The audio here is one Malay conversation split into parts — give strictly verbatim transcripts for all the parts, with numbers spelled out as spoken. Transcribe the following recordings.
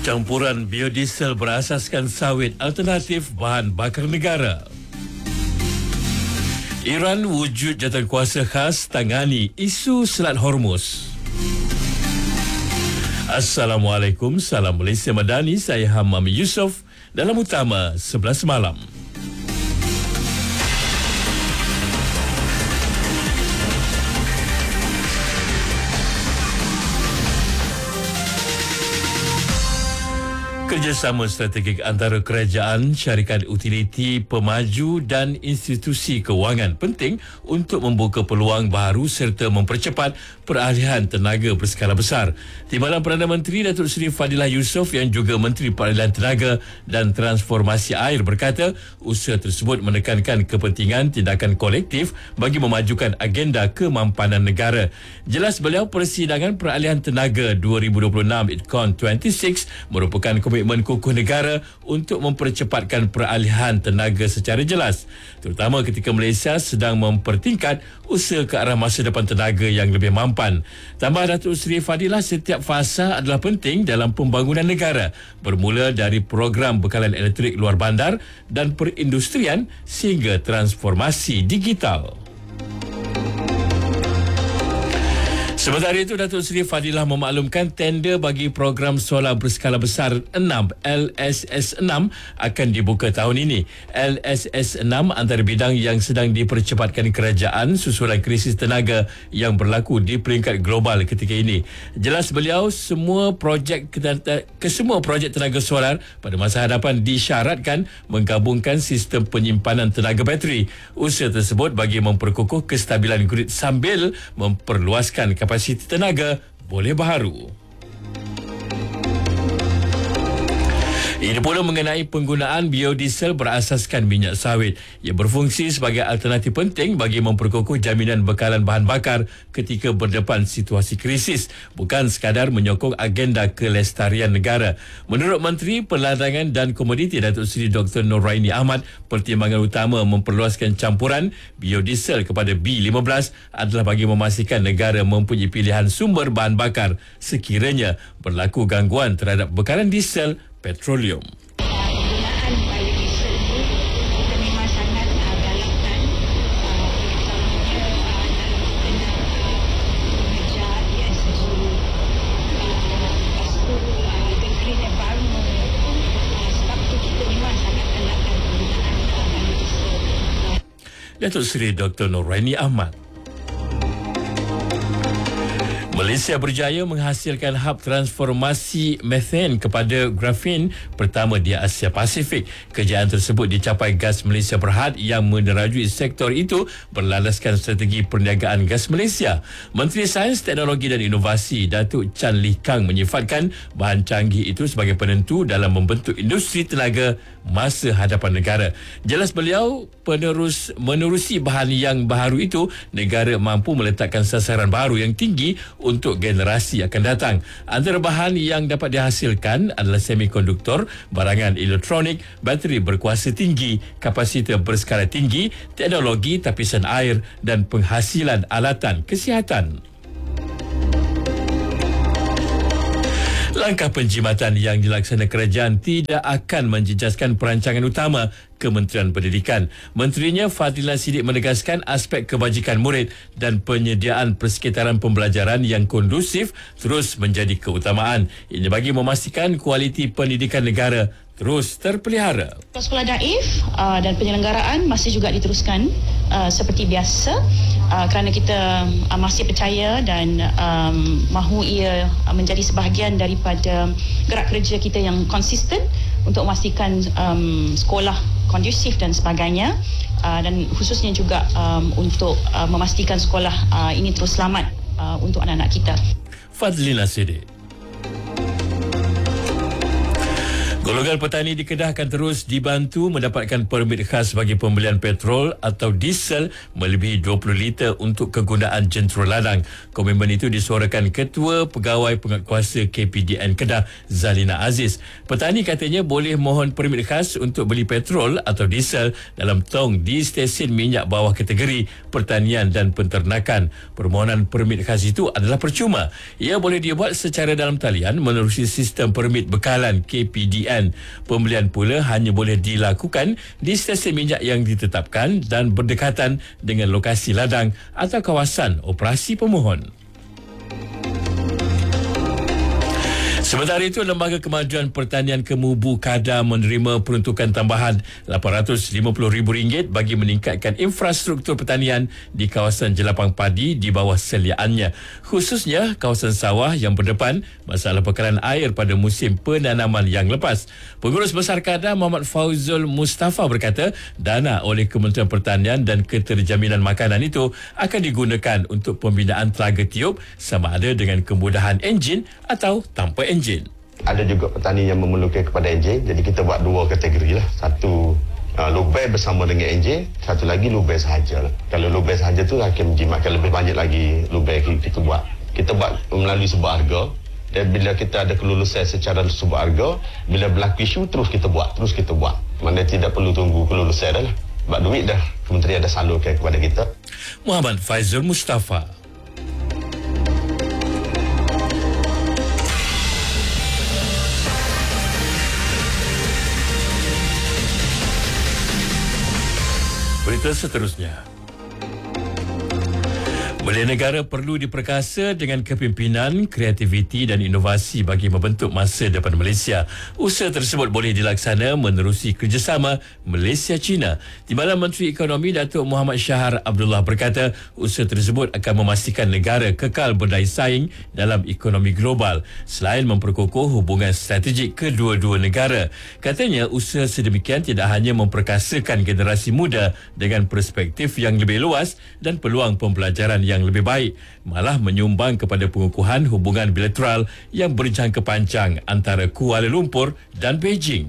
Campuran biodiesel berasaskan sawit alternatif bahan bakar negara. Iran wujud jawatankuasa khas tangani isu Selat Hormuz. Assalamualaikum, salam Malaysia Madani, saya Hamam Yusof dalam utama sebelas malam. Kerjasama strategik antara kerajaan, syarikat utiliti, pemaju dan institusi kewangan penting untuk membuka peluang baru serta mempercepat peralihan tenaga berskala besar. Timbalan Perdana Menteri Datuk Seri Fadilah Yusof yang juga Menteri Peralihan Tenaga dan Transformasi Air berkata usaha tersebut menekankan kepentingan tindakan kolektif bagi memajukan agenda kemampanan negara. Jelas beliau, persidangan peralihan tenaga dua ribu dua puluh enam I T C O N dua puluh enam merupakan komitmen kukuh negara untuk mempercepatkan peralihan tenaga secara jelas, terutama ketika Malaysia sedang mempertingkat usaha ke arah masa depan tenaga yang lebih mampan. Tambah Datuk Seri Fadilah, setiap fasa adalah penting dalam pembangunan negara, bermula dari program bekalan elektrik luar bandar dan perindustrian sehingga transformasi digital. Sementara itu, Datuk Seri Fadilah memaklumkan tender bagi program solar berskala besar enam L S S enam akan dibuka tahun ini. L S S enam antara bidang yang sedang dipercepatkan kerajaan susulan krisis tenaga yang berlaku di peringkat global ketika ini. Jelas beliau, semua projek kesemua projek tenaga solar pada masa hadapan disyaratkan menggabungkan sistem penyimpanan tenaga bateri. Usaha tersebut bagi memperkukuh kestabilan grid sambil memperluaskan kapasiti kapasiti tenaga boleh baharu. Ini pula mengenai penggunaan biodiesel berasaskan minyak sawit. Ia berfungsi sebagai alternatif penting bagi memperkukuh jaminan bekalan bahan bakar ketika berdepan situasi krisis, bukan sekadar menyokong agenda kelestarian negara. Menurut Menteri Perdagangan dan Komoditi Datuk Seri Doktor Noraini Ahmad, pertimbangan utama memperluaskan campuran biodiesel kepada B lima belas adalah bagi memastikan negara mempunyai pilihan sumber bahan bakar sekiranya berlaku gangguan terhadap bekalan diesel petroleum. Penggunaan biodiesel ini kita memang sangat uh, galakkan, uh, terutamanya uh, dalam bidang mengejar E S G, uh, lepas tu uh, the green environment, uh, sebab tu kita memang sangat galakkan penggunaan uh, biodiesel. Uh. Datuk Seri Doktor Noraini Ahmad. Malaysia berjaya menghasilkan hub transformasi methan kepada grafin pertama di Asia Pasifik. Kejayaan tersebut dicapai Gas Malaysia Berhad yang menerajui sektor itu berlandaskan strategi perniagaan gas Malaysia. Menteri Sains, Teknologi dan Inovasi Datuk Chan Lee Kang menyifatkan bahan canggih itu sebagai penentu dalam membentuk industri tenaga masa hadapan negara. Jelas beliau, penerus menerusi bahan yang baharu itu, negara mampu meletakkan sasaran baru yang tinggi untuk generasi akan datang. Antara bahan yang dapat dihasilkan adalah semikonduktor, barangan elektronik, bateri berkuasa tinggi, kapasitor berskala tinggi, teknologi tapisan air dan penghasilan alatan kesihatan. Langkah penjimatan yang dilaksanakan kerajaan tidak akan menjejaskan perancangan utama Kementerian Pendidikan. Menterinya Fadilah Siddiq menegaskan aspek kebajikan murid dan penyediaan persekitaran pembelajaran yang kondusif terus menjadi keutamaan. Ini bagi memastikan kualiti pendidikan negara terus terpelihara. Sekolah daif uh, dan penyelenggaraan masih juga diteruskan uh, seperti biasa uh, kerana kita uh, masih percaya dan um, mahu ia uh, menjadi sebahagian daripada gerak kerja kita yang konsisten untuk memastikan um, sekolah kondusif dan sebagainya, uh, dan khususnya juga um, untuk uh, memastikan sekolah uh, ini terus selamat uh, untuk anak-anak kita. Fadlina Siddiq. Golongan petani di Kedah akan terus dibantu mendapatkan permit khas bagi pembelian petrol atau diesel melebihi dua puluh liter untuk kegunaan jentera ladang. Komitmen itu disuarakan Ketua Pegawai Penguatkuasa K P D N Kedah, Zalina Aziz. Petani katanya boleh mohon permit khas untuk beli petrol atau diesel dalam tong di stesen minyak bawah kategori pertanian dan penternakan. Permohonan permit khas itu adalah percuma. Ia boleh dibuat secara dalam talian menerusi sistem permit bekalan K P D N. Pembelian pula hanya boleh dilakukan di stesen minyak yang ditetapkan dan berdekatan dengan lokasi ladang atau kawasan operasi pemohon. Sementara itu, Lembaga Kemajuan Pertanian Kemubu Kedah menerima peruntukan tambahan lapan ratus lima puluh ribu ringgit bagi meningkatkan infrastruktur pertanian di kawasan jelapang padi di bawah seliaannya, khususnya kawasan sawah yang berdepan masalah bekalan air pada musim penanaman yang lepas. Pengurus Besar Kedah Muhammad Fauzul Mustafa berkata, dana oleh Kementerian Pertanian dan Keterjaminan Makanan itu akan digunakan untuk pembinaan telaga tiup sama ada dengan kemudahan enjin atau tanpa enjin. Ada juga petani yang memerlukan kepada enjin, jadi kita buat dua kategori lah. Satu uh, lubai bersama dengan enjin, satu lagi lubai sahaja lah. Kalau lubai sahaja tu akan menjimatkan lebih banyak lagi lubai kita buat. Kita buat melalui sebuah harga, dan bila kita ada kelulusan secara sebuah harga, bila berlaku isu terus kita buat, terus kita buat. Mana tidak perlu tunggu kelulusan dah lah. Sebab duit dah kementerian dah salurkan kepada kita. Muhammad Faizul Mustafa. Berita seterusnya. Belia negara perlu diperkasa dengan kepimpinan, kreativiti dan inovasi bagi membentuk masa depan Malaysia. Usaha tersebut boleh dilaksana menerusi kerjasama Malaysia-China. Timbalan Menteri Ekonomi Datuk Muhammad Shahar Abdullah berkata, usaha tersebut akan memastikan negara kekal berdaya saing dalam ekonomi global selain memperkukuh hubungan strategik kedua-dua negara. Katanya, usaha sedemikian tidak hanya memperkasakan generasi muda dengan perspektif yang lebih luas dan peluang pembelajaran yang yang lebih baik, malah menyumbang kepada pengukuhan hubungan bilateral yang berjangka panjang antara Kuala Lumpur dan Beijing.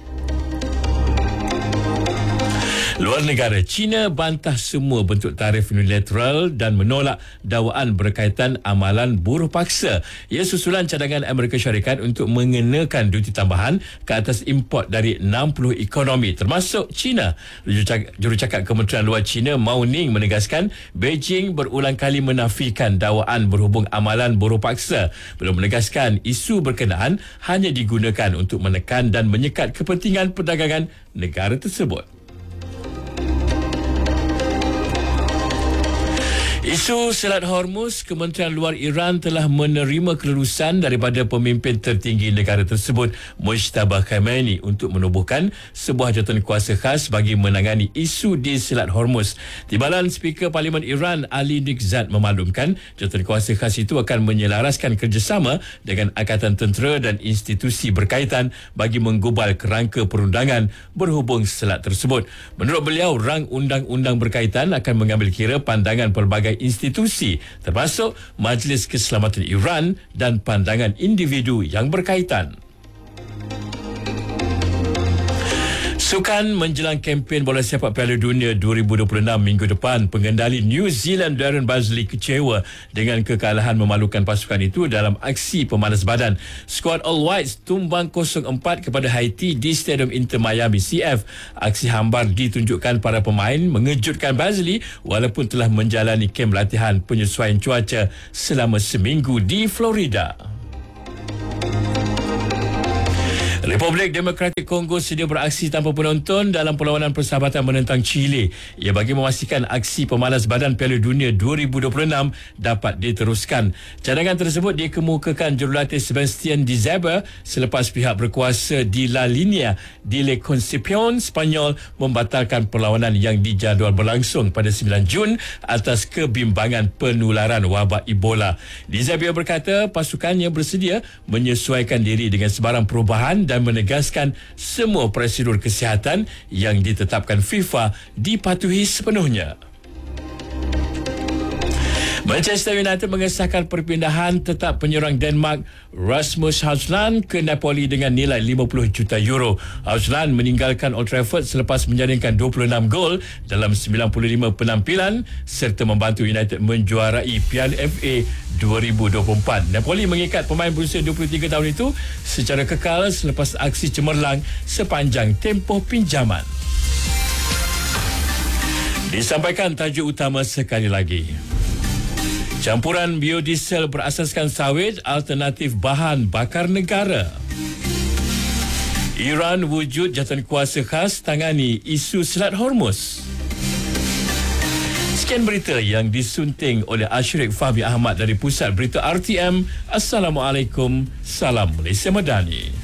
Luar negara, China bantah semua bentuk tarif unilateral dan menolak dakwaan berkaitan amalan buruh paksa. Ia susulan cadangan Amerika Syarikat untuk mengenakan duti tambahan ke atas import dari enam puluh ekonomi termasuk China. Jurucakap Kementerian Luar China Mao Ning menegaskan Beijing berulang kali menafikan dakwaan berhubung amalan buruh paksa. Belum menegaskan isu berkenaan hanya digunakan untuk menekan dan menyekat kepentingan perdagangan negara tersebut. Isu Selat Hormuz, Kementerian Luar Iran telah menerima kelulusan daripada pemimpin tertinggi negara tersebut, Mujtaba Khamenei, untuk menubuhkan sebuah jawatankuasa khas bagi menangani isu di Selat Hormuz. Timbalan Speaker Parlimen Iran, Ali Nikzad, memaklumkan jawatankuasa khas itu akan menyelaraskan kerjasama dengan Angkatan Tentera dan institusi berkaitan bagi menggubal kerangka perundangan berhubung selat tersebut. Menurut beliau, rang undang-undang berkaitan akan mengambil kira pandangan pelbagai institusi termasuk Majlis Keselamatan Iran dan pandangan individu yang berkaitan. Sukan menjelang kempen bola sepak Piala Dunia dua ribu dua puluh enam minggu depan, pengendali New Zealand Darren Bazley kecewa dengan kekalahan memalukan pasukan itu dalam aksi pemanas badan. Skuad All Whites tumbang kosong empat kepada Haiti di Stadium Inter Miami C F. Aksi hambar ditunjukkan para pemain mengejutkan Bazley walaupun telah menjalani kem latihan penyesuaian cuaca selama seminggu di Florida. Republik Demokratik Kongo sedia beraksi tanpa penonton dalam perlawanan persahabatan menentang Chile. Ia bagi memastikan aksi pemanas badan Piala Dunia dua ribu dua puluh enam dapat diteruskan. Cadangan tersebut dikemukakan jurulatih Sebastian Dzeba selepas pihak berkuasa di La Línea di Le Concepción Spanyol membatalkan perlawanan yang dijadual berlangsung pada sembilan Jun atas kebimbangan penularan wabak Ebola. Dzeba berkata pasukannya bersedia menyesuaikan diri dengan sebarang perubahan dan menegaskan semua prosedur kesihatan yang ditetapkan FIFA dipatuhi sepenuhnya. Manchester United mengesahkan perpindahan tetap penyerang Denmark Rasmus Højlund ke Napoli dengan nilai lima puluh juta euro. Højlund meninggalkan Old Trafford selepas menjaringkan dua puluh enam gol dalam sembilan puluh lima penampilan serta membantu United menjuarai Piala F A dua ribu dua puluh empat. Napoli mengikat pemain berusia dua puluh tiga tahun itu secara kekal selepas aksi cemerlang sepanjang tempoh pinjaman. Disampaikan tajuk utama sekali lagi. Campuran biodiesel berasaskan sawit alternatif bahan bakar negara. Iran wujud jawatankuasa khas tangani isu Selat Hormuz. Sekian berita yang disunting oleh Ashrik Fahmi Ahmad dari Pusat Berita R T M. Assalamualaikum. Salam Malaysia Madani.